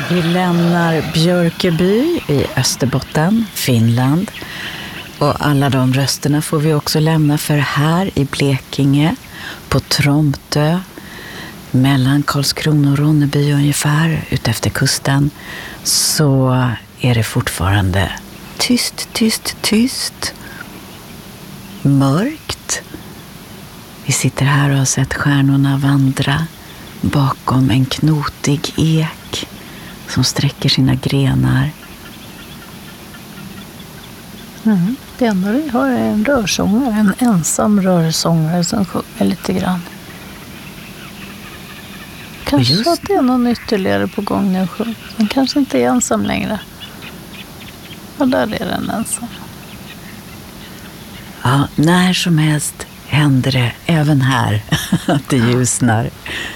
Vi lämnar Björköby i Österbotten, Finland. Och alla de rösterna får vi också lämna, för här i Blekinge, på Tromtö, mellan Karlskrona och Ronneby ungefär, utefter kusten, så är det fortfarande tyst, tyst, tyst. Mörkt. Vi sitter här och har sett stjärnorna vandra bakom en knotig ek som sträcker sina grenar. Det enda vi har är en rörsångare, en ensam rörsångare som sjunger lite grann. Kanske att det är någon ytterligare på gång nu. Den kanske inte är ensam längre. Och där är den ensam. Ja, när som helst händer det även här att det ljusnar.